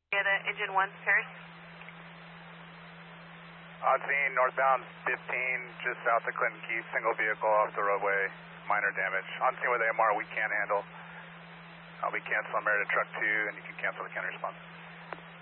Yeah, the engine 1's Paris. On scene, northbound 15, just south of Clinton Keys, single vehicle off the roadway, minor damage. On scene with AMR, we can't handle. I'll be canceling Merida Truck 2, and you can cancel the counter response.